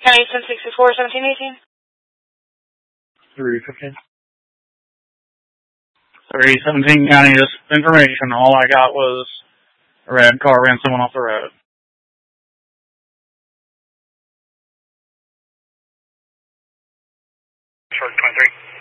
County 1064, 1718. 315. 317 County, just information. All I got was a red car ran someone off the road. Short 23.